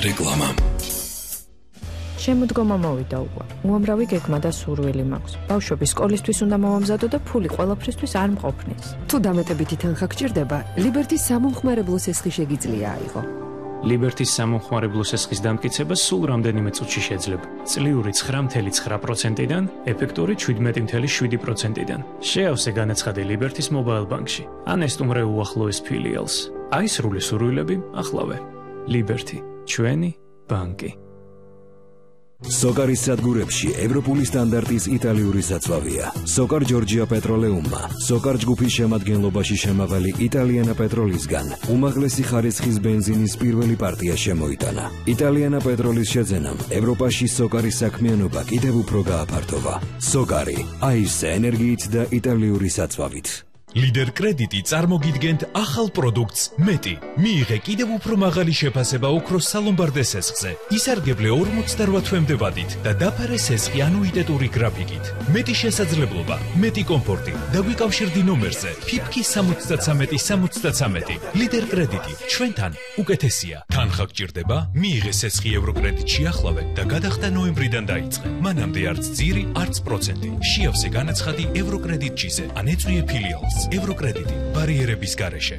რეკლამა. შემოდგომა მოვიდა უკვე. უამრავი გეგმა და სურვილი მაქვს. ბავშვები სკოლისთვის უნდა მოვამზადო და ფული ყველაფრისთვის არ მყოფნის. თუ დამეტებითი თანხა გჭირდება, ლიბერტის სამომხმარებლო სესხი შეგიძლია აიღო. ლიბერტის სამომხმარებლო სესხის დამტკიცება სულ რამდენიმე წუთში შეძლებ. წლიური 9.9%-დან, ეფექტური 17.7%-დან. შეავსე განაცხადი ლიბერტის მობაილ ბანკში. ან ესტუმრე უახლოეს ფილიალს. აი სრული სურვილები ახლავე. ლიბერტი, ჩვენი ბანკი. სოკარის სადგურებში ევროპული სტანდარტის იტალიური საწვავია. სოკარ ჯორჯია პეტროლეუმმა, სოკარ ჯგუფის შემადგენლობაში შემავალი იტალიანა პეტროლისგან უმაღლესი ხარისხის ბენზინის პირველი პარტია შემოიტანა. იტალიანა პეტროლის შეძენამ ევროპაში სოკარის საქმიანობა კიდევ უფრო გააფართოვა. სოკარი, აისე ენერგიით და იტალიური საწვავით. ლიდერ კრედიტი წარმოგიდგენთ ახალ პროდუქტს მეტი. მიიღე კიდევ უფრო მაღალი შეფასება ოქროს სალომბარდე სესხზე. ისარგებლე 48 თვემდე ვადით და დაფარე სესხი ანუიტეტური გრაფიკით. მეტი შესაძლებლობა, მეტი კომფორტი. დაგვიკავშირდი ნომერზე ფიფკი 73-73. ლიდერ კრედიტი, ჩვენთან უკეთესია. თანხა გჭირდება? მიიღე სესხი ევროკრედიტში ახლავე და გადახდა ნოემბრიდან დაიწყე. მანამდე არც ძირი, არც პროცენტი. შეავსე განაცხადი ევროკრედიტჩიზე. ან ეწვიე ფილიალს. ევროკრედიტი ბარიერების გარეშე.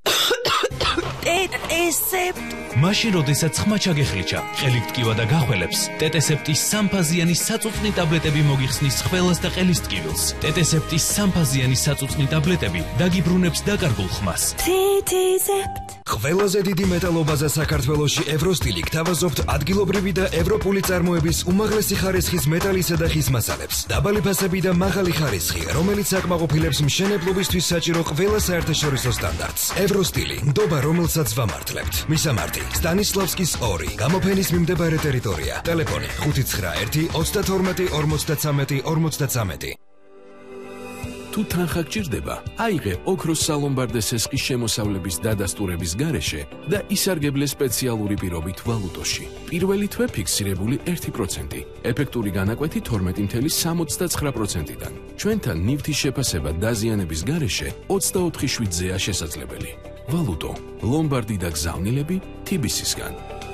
ტეტესეპტ. მაშინ როდესაც ხმა ჩაგეხლიჩა, ყელით ტკივა და გახველებს, ტეტესეპტის სამფაზიანი საწუწნი ტაბლეტები მოგიხსნის ხველას და ყელის ტკივილს. ტეტესეპტის სამფაზიანი საწუწნი ტაბლეტები დაგიბრუნებს დაკარგულ ხმას. ტეტესეპტ. ყველაზე დიდი მეტალობაზა საქართველოში ევროსტილი გთავაზობთ ადგილობრივი და ევროპული წარმოების უმაღლესი ხარისხის მეტალისა და ხის მასალებს. დაბალი ფასები და მაღალი ხარისხი, რომელიც აკმაყოფილებს მშენებლობისთვის საჭირო ყველა საერთაშორისო სტანდარტს. ევროსტილი, ნდობა რომელსაც ვამართლებთ. მისამართი: სტანისლავსკის 2, გამოფენის მიმდებარე ტერიტორია. ტელეფონი 591 32 43 53. თუ თანხა გჭირდება, აიღე ოქროს სალომბარდე სესხის შემოსავლების დადასტურების გარეშე და ისარგებლე სპეციალური პირობით ვალუტოში. პირველი თვე ფიქსირებული 1%, ეფექტური განაკვეთი 12.69%-დან. ჩვენთან ნივთის შეფასება დაზიანების გარეშე 24/7-ზეა შესაძლებელი. ვალუტო, ლომბარდი და გზავნილები TBC-სგან.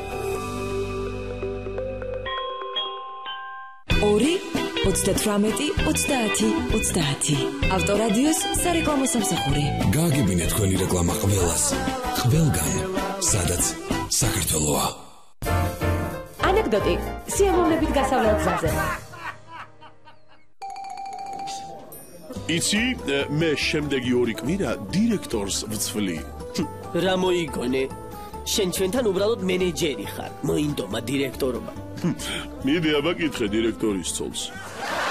2-18-30-30. ავტორადიოს სარეკლამო სამსახური. გააგებინეთ თქვენი რეკლამა ყველას. ყველგან, სადაც საქართველოა. ანეკდოტი სიამოვნებით გასავლელ გზაზე. იცი, მე შემდეგი 2 კვირა დირექტორს ვცვლი. რა მოიგონე? შენ ჩვენთან უბრალოდ მენეჯერი ხარ. მოინდომა დირექტორობა. მიდი აბა კითხე დირექტორის ცოლს.